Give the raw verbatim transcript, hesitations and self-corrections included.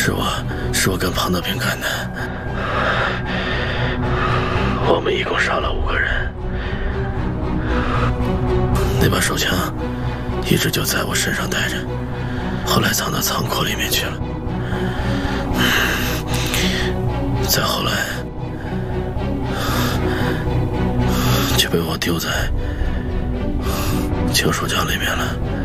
是我，是我跟庞德平干的。我们一共杀了五个人，那把手枪一直就在我身上带着，后来藏到仓库里面去了。再后来就被我丢在旧书架里面了。